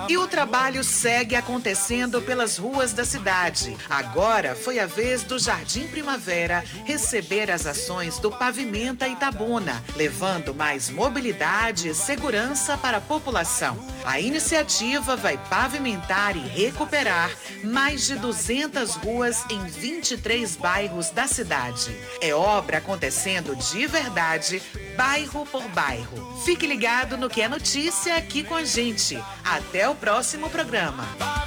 E o trabalho segue acontecendo pelas ruas da cidade. Agora foi a vez do Jardim Primavera receber as ações do Pavimenta Itabuna, levando mais mobilidade e segurança para a população. A iniciativa vai pavimentar e recuperar mais de 200 ruas em 23 bairros da cidade. É obra acontecendo de verdade, bairro por bairro. Fique ligado no que é notícia aqui com a gente. Até o próximo programa.